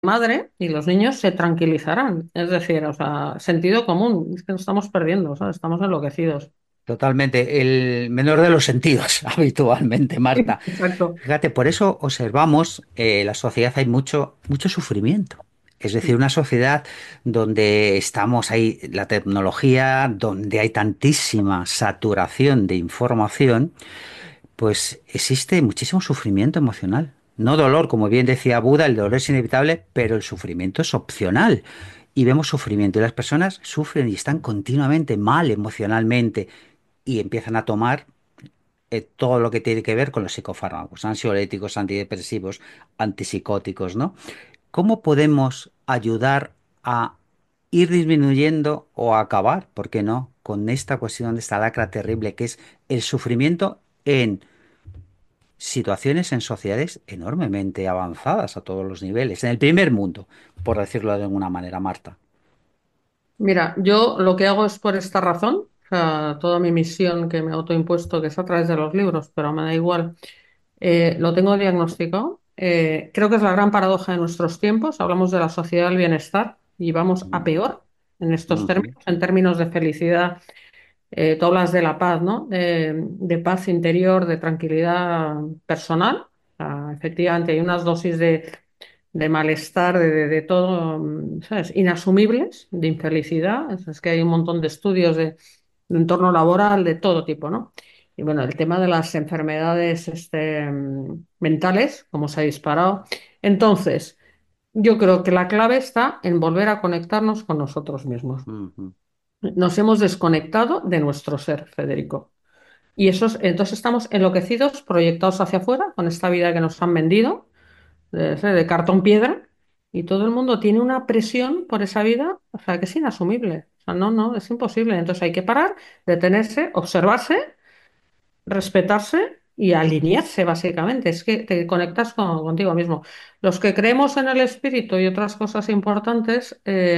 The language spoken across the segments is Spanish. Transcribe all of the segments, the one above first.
madre y los niños se tranquilizarán. Es decir, o sea, sentido común, es que nos estamos perdiendo, ¿sabes? Estamos enloquecidos. Totalmente, el menor de los sentidos habitualmente, Sí, Marta. exacto. Fíjate, por eso observamos en la sociedad hay mucho sufrimiento. Es decir, una sociedad donde estamos ahí, la tecnología, donde hay tantísima saturación de información, pues existe muchísimo sufrimiento emocional. No dolor, como bien decía Buda, el dolor es inevitable, pero el sufrimiento es opcional. Y vemos sufrimiento y las personas sufren y están continuamente mal emocionalmente y empiezan a tomar todo lo que tiene que ver con los psicofármacos, ansiolíticos, antidepresivos, antipsicóticos, ¿no? ¿Cómo podemos ayudar a ir disminuyendo o a acabar, por qué no, con esta cuestión de esta lacra terrible que es el sufrimiento en situaciones, en sociedades enormemente avanzadas a todos los niveles, en el primer mundo, por decirlo de alguna manera, Marta? Mira, yo lo que hago es por esta razón, o sea, toda mi misión que me he autoimpuesto, que es a través de los libros, pero me da igual, lo tengo diagnosticado. Creo que es la gran paradoja de nuestros tiempos. Hablamos de la sociedad del bienestar y vamos a Mm, peor en estos ujú, términos, en términos de felicidad. Tú hablas de la paz, ¿no? De paz interior, de tranquilidad personal. O sea, efectivamente, hay unas dosis de malestar, de todo, ¿sabes? Inasumibles, de infelicidad. Es que hay un montón de estudios de entorno laboral, de todo tipo, ¿no? Y bueno, el tema de las enfermedades mentales, como se ha disparado. Entonces, yo creo que la clave está en volver a conectarnos con nosotros mismos. ujú, Nos hemos desconectado de nuestro ser, Federico. Y entonces estamos enloquecidos, proyectados hacia afuera, con esta vida que nos han vendido, de cartón piedra, y todo el mundo tiene una presión por esa vida, o sea, que es inasumible. O sea, no, no, es imposible. Entonces hay que parar, detenerse, observarse, respetarse y alinearse, básicamente. Es que te conectas contigo mismo. Los que creemos en el espíritu y otras cosas importantes,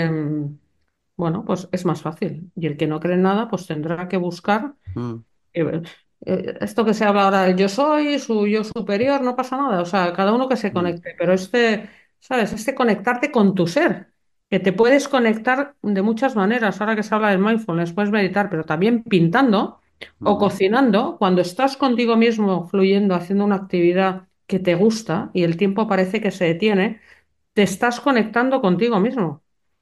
bueno, pues es más fácil. Y el que no cree en nada, pues tendrá que buscar mm, eh, esto que se habla ahora del yo soy, su yo superior, no pasa nada. O sea, cada uno que se mm, conecte. Pero ¿sabes? Conectarte con tu ser, que te puedes conectar de muchas maneras. Ahora que se habla del mindfulness, puedes meditar, pero también pintando o mm, cocinando, cuando estás contigo mismo fluyendo, haciendo una actividad que te gusta y el tiempo parece que se detiene, te estás conectando contigo mismo.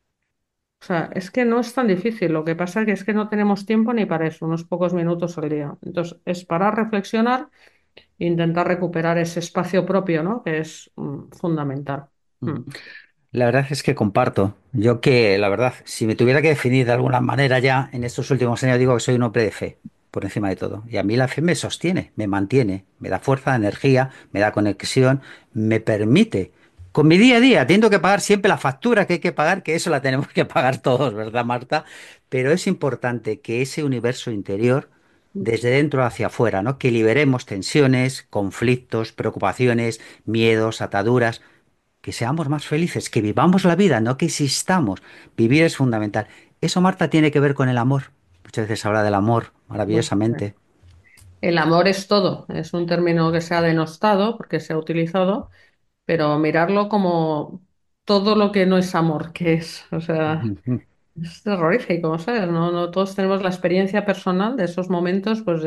O sea, es que no es tan difícil. Lo que pasa es que no tenemos tiempo ni para eso, unos pocos minutos al día. Entonces, es para reflexionar e intentar recuperar ese espacio propio, ¿no? Que es fundamental. mm. Mm. La verdad es que comparto. Yo que, la verdad, si me tuviera que definir de alguna manera ya en estos últimos años, digo que soy un hombre de fe, por encima de todo. Y a mí la fe me sostiene, me mantiene, me da fuerza, energía, me da conexión, me permite. Con mi día a día, tengo que pagar siempre la factura que hay que pagar, que eso la tenemos que pagar todos, ¿verdad, Marta? Pero es importante que ese universo interior, desde dentro hacia afuera, ¿no? Que liberemos tensiones, conflictos, preocupaciones, miedos, ataduras, que seamos más felices, que vivamos la vida, no que existamos. Vivir es fundamental. Eso, Marta, tiene que ver con el amor. Muchas veces habla del amor, Bueno, maravillosamente. el amor es todo. Es un término que se ha denostado porque se ha utilizado, pero mirarlo como todo lo que no es amor, que es. O sea, es terrorífico, ¿sabes? No, no todos tenemos la experiencia personal de esos momentos, pues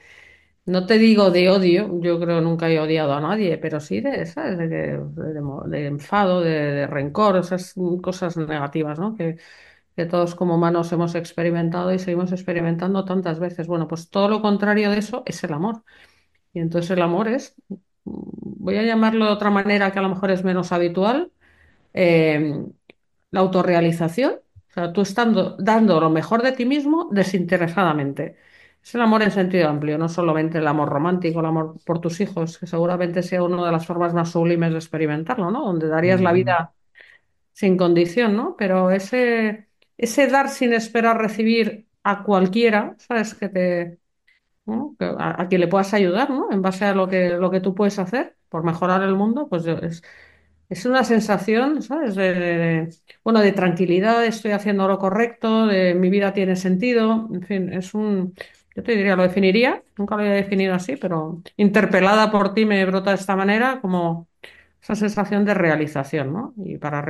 no te digo de odio, yo creo que nunca he odiado a nadie, pero sí ¿sabes? De enfado, de rencor, esas cosas negativas, ¿no? Que todos como humanos hemos experimentado y seguimos experimentando tantas veces. Bueno, pues todo lo contrario de eso es el amor. Y entonces el amor voy a llamarlo de otra manera que a lo mejor es menos habitual, eh, la autorrealización, o sea, tú estando dando lo mejor de ti mismo desinteresadamente. Es el amor en sentido amplio, no solamente el amor romántico, el amor por tus hijos, que seguramente sea una de las formas más sublimes de experimentarlo, ¿no? Donde darías la Ujú, vida sin condición, ¿no? Pero ese dar sin esperar recibir a cualquiera, ¿sabes? ¿No? A quien le puedas ayudar, ¿no? En base a lo que tú puedes hacer por mejorar el mundo, pues es una sensación, ¿sabes? Bueno, de tranquilidad, estoy haciendo lo correcto, de mi vida tiene sentido, en fin, yo te diría, lo definiría, nunca lo había definido así, pero interpelada por ti me brota de esta manera, como esa sensación de realización, ¿no? Y para